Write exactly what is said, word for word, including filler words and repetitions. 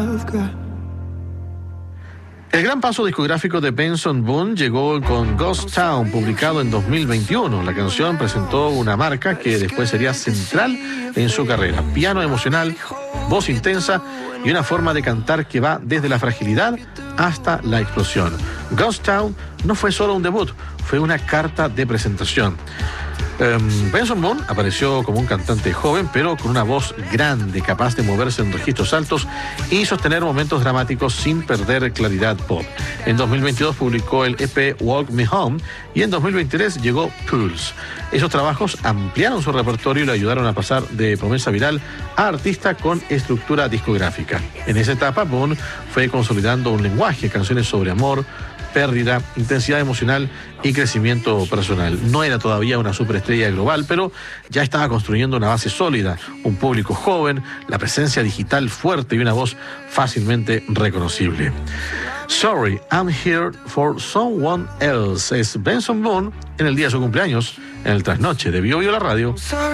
El gran paso discográfico de Benson Boone llegó con Ghost Town, publicado en dos mil veintiuno. La canción presentó una marca que después sería central en su carrera. Piano emocional, voz intensa y una forma de cantar que va desde la fragilidad hasta la explosión. Ghost Town no fue solo un debut, fue una carta de presentación. Um, Benson Boone apareció como un cantante joven, pero con una voz grande, capaz de moverse en registros altos y sostener momentos dramáticos sin perder claridad pop. En dos mil veintidós publicó el E P Walk Me Home y en dos mil veintitrés llegó Pulse. Esos trabajos ampliaron su repertorio y le ayudaron a pasar de promesa viral a artista con estructura discográfica. En esa etapa, Boone fue consolidando un lenguaje, canciones sobre amor, pérdida, intensidad emocional y crecimiento personal. No era todavía una superestrella global, pero ya estaba construyendo una base sólida, un público joven, la presencia digital fuerte y una voz fácilmente reconocible. Sorry, I'm Here for Someone Else es Benson Boone en el día de su cumpleaños, en el trasnoche de Bio Bio la Radio.